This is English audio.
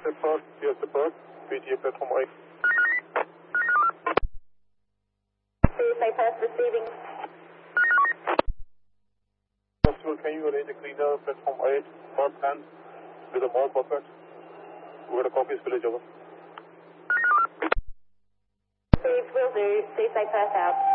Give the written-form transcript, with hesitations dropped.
Yes, depart. PTA platform 8. CSA Perth receiving. Possible, can you arrange a cleaner platform 8, first hand, with a more bucket? We're going to copy this village over. Received, will do. CSA Perth out.